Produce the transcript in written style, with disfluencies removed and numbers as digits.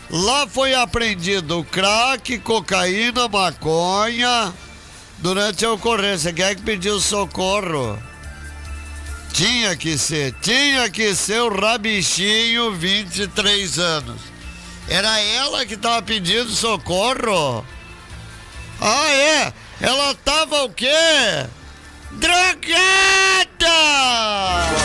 Lá foi apreendido crack, cocaína, maconha. Durante a ocorrência, quem é que pediu socorro? Tinha que ser o Rabichinho, 23 anos. Era ela que tava pedindo socorro? Ah, é? Ela tava o quê? Drogada!